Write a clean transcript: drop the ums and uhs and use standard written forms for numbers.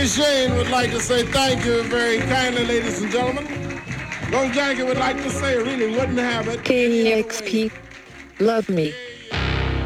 Shane would like to say thank you very kindly, ladies and gentlemen. Long Jackie would like to say really wouldn't have it. KEXP, love me.